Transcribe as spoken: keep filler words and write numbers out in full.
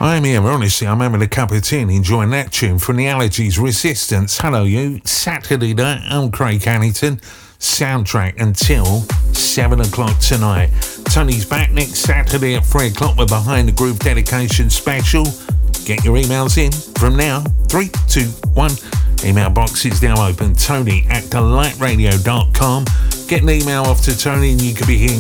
I'm here, honestly, I'm having a cup of tea and enjoying that tune from the Allergies, Resistance. Hello you, Saturday night, I'm Craig Hannington. Soundtrack until seven o'clock tonight. Tony's back next Saturday at three o'clock with Behind the Groove dedication special. Get your emails in from now. Three, two, one. Email box is now open. Tony at delight radio dot com. Get an email off to Tony and you could be hearing